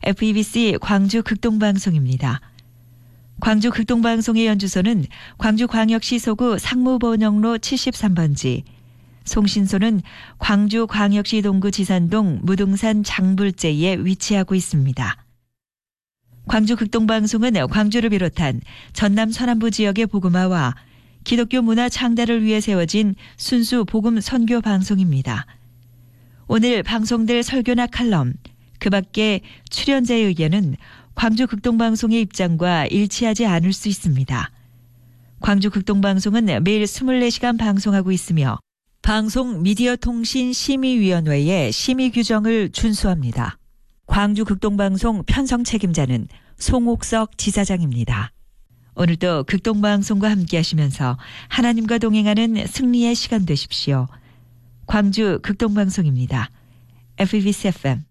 FEBC 광주 극동방송입니다. 광주 극동방송의 연주소는 광주광역시 소구 상무번영로 73번지, 송신소는 광주광역시 동구 지산동 무등산 장불제에 위치하고 있습니다. 광주 극동방송은 광주를 비롯한 전남 서남부 지역의 복음화와 기독교 문화 창달을 위해 세워진 순수 복음 선교 방송입니다. 오늘 방송될 설교나 칼럼, 그 밖에 출연자의 의견은 광주 극동방송의 입장과 일치하지 않을 수 있습니다. 광주 극동방송은 매일 24시간 방송하고 있으며 방송 미디어 통신 심의위원회의 심의 규정을 준수합니다. 광주 극동방송 편성 책임자는 송옥석 지사장입니다. 오늘도 극동방송과 함께 하시면서 하나님과 동행하는 승리의 시간 되십시오. 광주 극동방송입니다. FEBC FM